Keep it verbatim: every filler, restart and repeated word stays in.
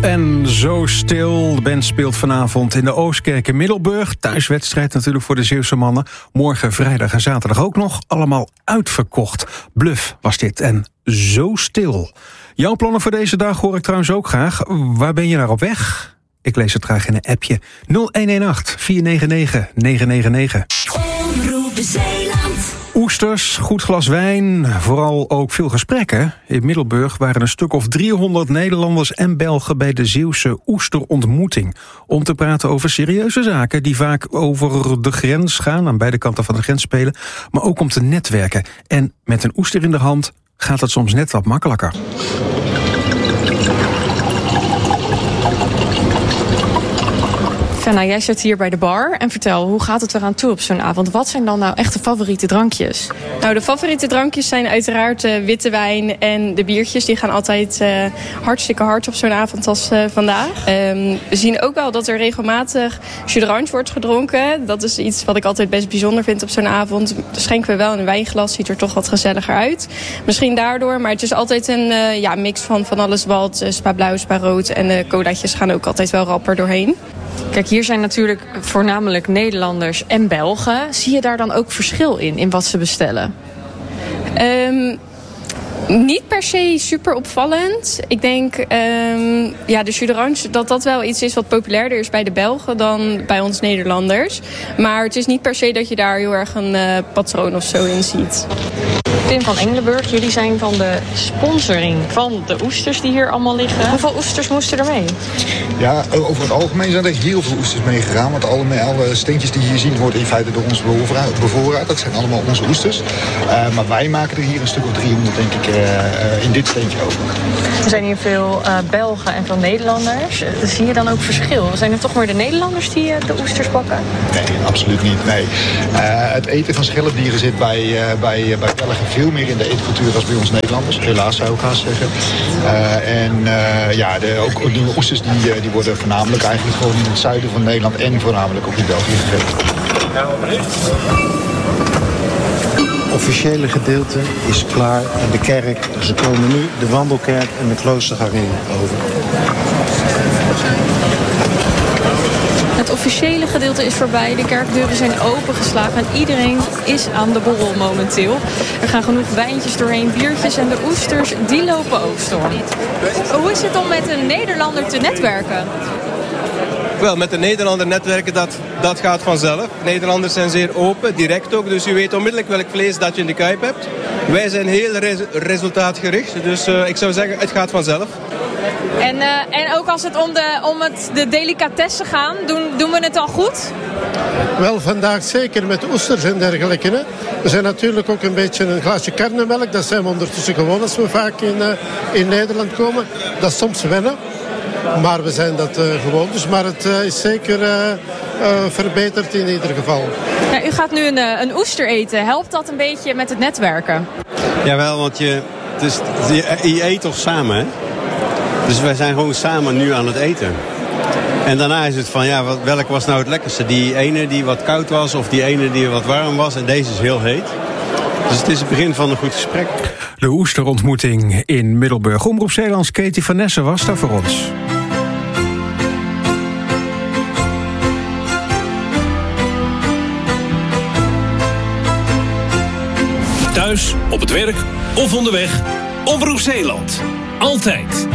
En Zo Stil. De band speelt vanavond in de Oostkerk in Middelburg. Thuiswedstrijd natuurlijk voor de Zeeuwse mannen. Morgen, vrijdag en zaterdag ook nog. Allemaal uitverkocht. Bluff was dit en Zo Stil. Jouw plannen voor deze dag hoor ik trouwens ook graag. Waar ben je naar op weg? Ik lees het graag in een appje. nul een een acht, vier negen negen, negen negen negen. Omroep Zeeland. Oesters, goed glas wijn, vooral ook veel gesprekken. In Middelburg waren een stuk of driehonderd Nederlanders en Belgen bij de Zeeuwse oesterontmoeting. Om te praten over serieuze zaken die vaak over de grens gaan, aan beide kanten van de grens spelen. Maar ook om te netwerken. En met een oester in de hand gaat het soms net wat makkelijker. Nou, jij zit hier bij de bar en vertel, hoe gaat het eraan toe op zo'n avond? Wat zijn dan nou echt de favoriete drankjes? Nou, de favoriete drankjes zijn uiteraard uh, witte wijn en de biertjes. Die gaan altijd uh, hartstikke hard op zo'n avond als uh, vandaag. Um, we zien ook wel dat er regelmatig jus d'orange wordt gedronken. Dat is iets wat ik altijd best bijzonder vind op zo'n avond. Dat schenken we wel in een wijnglas, ziet er toch wat gezelliger uit. Misschien daardoor, maar het is altijd een uh, ja, mix van van alles wat. Uh, spa blauw, spa rood en de colaatjes gaan ook altijd wel rapper doorheen. Kijk, hier zijn natuurlijk voornamelijk Nederlanders en Belgen. Zie je daar dan ook verschil in, in wat ze bestellen? Um, niet per se super opvallend. Ik denk, um, ja, de jus d'orange, dat dat wel iets is wat populairder is bij de Belgen dan bij ons Nederlanders. Maar het is niet per se dat je daar heel erg een uh, patroon of zo in ziet. Tim van Engelenburg, jullie zijn van de sponsoring van de oesters die hier allemaal liggen. Hoeveel oesters moesten er mee? Ja, over het algemeen zijn er heel veel oesters meegegaan. Want alle, alle steentjes die je hier ziet worden in feite door ons bevoorraad. Dat zijn allemaal onze oesters. Uh, maar wij maken er hier een stuk of driehonderd, denk ik, uh, uh, in dit steentje over. Er zijn hier veel uh, Belgen en veel Nederlanders. Uh, zie je dan ook verschil? Zijn het toch maar de Nederlanders die uh, de oesters bakken? Nee, absoluut niet. Nee. Uh, het eten van schelpdieren zit bij, uh, bij, uh, bij Belgen veel meer in de eetcultuur als bij ons Nederlanders. Helaas zou ik haast zeggen. Uh, en uh, ja, de, ook de oesters die, uh, die worden voornamelijk eigenlijk gewoon in het zuiden van Nederland en voornamelijk ook in België gegeten. Het officiële gedeelte is klaar en de kerk. Ze komen nu de wandelkerk en de kloostergang over. Het officiële gedeelte is voorbij, de kerkdeuren zijn opengeslagen en iedereen is aan de borrel momenteel. Er gaan genoeg wijntjes doorheen, biertjes en de oesters, die lopen ook storm. Hoe is het om met een Nederlander te netwerken? Wel, met de Nederlander netwerken, dat, dat gaat vanzelf. Nederlanders zijn zeer open, direct ook, dus u weet onmiddellijk welk vlees dat je in de kuip hebt. Wij zijn heel res- resultaatgericht, dus uh, ik zou zeggen, het gaat vanzelf. En, uh, en ook als het om de, om het, de delicatessen gaat, doen, doen we het al goed? Wel, vandaag zeker met oesters en dergelijke. Hè. We zijn natuurlijk ook een beetje een glaasje karnemelk. Dat zijn we ondertussen gewoon als we vaak in, uh, in Nederland komen. Dat is soms wennen. Maar we zijn dat uh, gewoon. Dus, maar het uh, is zeker uh, uh, verbeterd in ieder geval. Ja, u gaat nu een, een oester eten. Helpt dat een beetje met het netwerken? Jawel, want je, het is, je, je eet toch samen, hè? Dus wij zijn gewoon samen nu aan het eten. En daarna is het van, ja, wat, welk was nou het lekkerste? Die ene die wat koud was of die ene die wat warm was. En deze is heel heet. Dus het is het begin van een goed gesprek. De oesterontmoeting in Middelburg. Omroep Zeelands Katie van Nessen was daar voor ons. Thuis, op het werk of onderweg. Omroep Zeeland. Altijd.